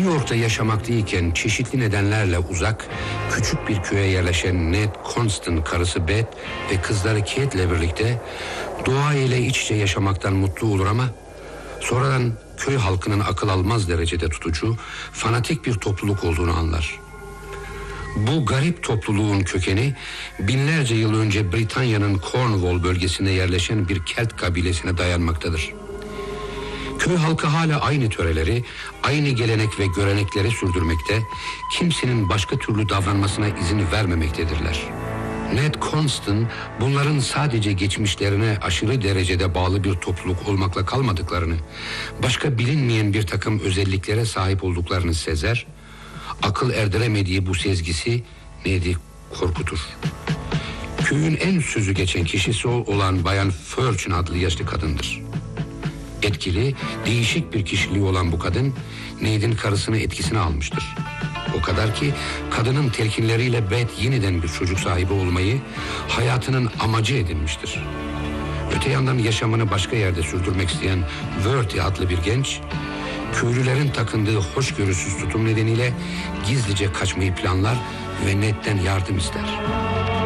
New York'ta yaşamaktayken çeşitli nedenlerle uzak, küçük bir köye yerleşen Ned Constant karısı Beth ve kızları Kate'le birlikte doğa ile iç içe yaşamaktan mutlu olur ama sonradan köy halkının akıl almaz derecede tutucu, fanatik bir topluluk olduğunu anlar. Bu garip topluluğun kökeni binlerce yıl önce Britanya'nın Cornwall bölgesinde yerleşen bir Kelt kabilesine dayanmaktadır. Köy halkı hala aynı töreleri, aynı gelenek ve görenekleri sürdürmekte, kimsenin başka türlü davranmasına izin vermemektedirler. Ned Constant bunların sadece geçmişlerine aşırı derecede bağlı bir topluluk olmakla kalmadıklarını, başka bilinmeyen bir takım özelliklere sahip olduklarını sezer, akıl erdiremediği bu sezgisi Ned'i korkutur. Köyün en sözü geçen kişisi olan Bayan Fortune adlı yaşlı kadındır. Etkili, değişik bir kişiliği olan bu kadın, Ned'in karısını etkisine almıştır. O kadar ki kadının telkinleriyle Beth yeniden bir çocuk sahibi olmayı hayatının amacı edinmiştir. Öte yandan yaşamını başka yerde sürdürmek isteyen Worthy adlı bir genç, köylülerin takındığı hoşgörüsüz tutum nedeniyle gizlice kaçmayı planlar ve Ned'den yardım ister.